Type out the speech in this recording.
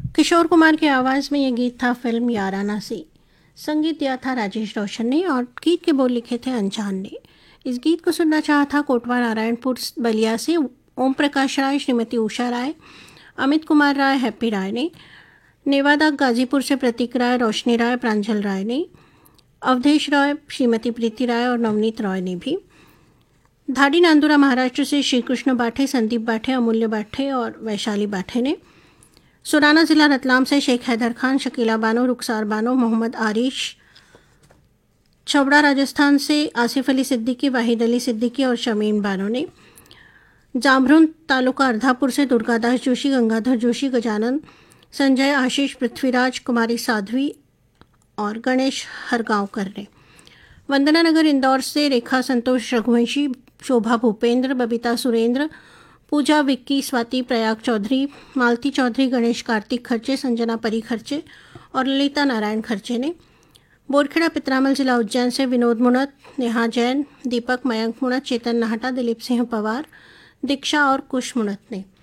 किशोर कुमार की आवाज़ में ये गीत था फिल्म याराना से। संगीत दिया था राजेश रोशन ने और गीत के बोल लिखे थे अनजान ने। इस गीत को सुनना चाहा था कोटवा नारायणपुर बलिया से ओम प्रकाश राय, श्रीमती उषा राय, अमित कुमार राय, हैप्पी राय ने। नेवादा गाजीपुर से प्रतीक राय, रोशनी राय, प्रांजल राय ने। अवधेश राय, श्रीमती प्रीति राय और नवनीत रॉय ने भी। धाडी नांदुरा महाराष्ट्र से श्री कृष्ण बाठे, संदीप बाठे, अमूल्य बाठे और वैशाली बाठे ने। सुराना ज़िला रतलाम से शेख हैदर खान, शकीला बानो, रुखसार बानो, मोहम्मद आरिश। छबड़ा राजस्थान से आसिफ अली सिद्दीकी, वाहिद अली सिद्दीकी और शमीम बानो ने। जामरुन तालुका अर्धापुर से दुर्गादास जोशी, गंगाधर जोशी, गजानन, संजय, आशीष, पृथ्वीराज, कुमारी साध्वी और गणेश हरगांवकर ने। वंदना नगर इंदौर से रेखा संतोष रघुवंशी, शोभा भूपेंद्र, बबीता सुरेंद्र, पूजा विक्की, स्वाति प्रयाग चौधरी, मालती चौधरी, गणेश कार्तिक खर्चे, संजना परी खर्चे और ललिता नारायण खर्चे ने। बोरखेड़ा पित्रामल जिला उज्जैन से विनोद मुणत, नेहा जैन, दीपक, मयंक मुणत, चेतन नाहटा, दिलीप सिंह पवार, दीक्षा और कुश मुणत ने।